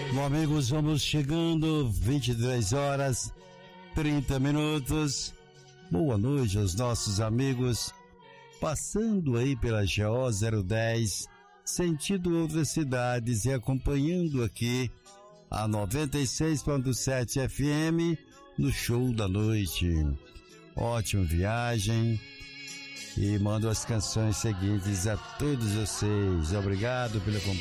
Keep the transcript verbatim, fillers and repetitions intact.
Bom, amigos, vamos chegando, vinte e três horas, trinta minutos. Boa noite aos nossos amigos, passando aí pela G O zero dez, sentido outras cidades e acompanhando aqui a noventa e seis ponto sete F M no Show da Noite. Ótima viagem e mando as canções seguintes a todos vocês. Obrigado pela companhia.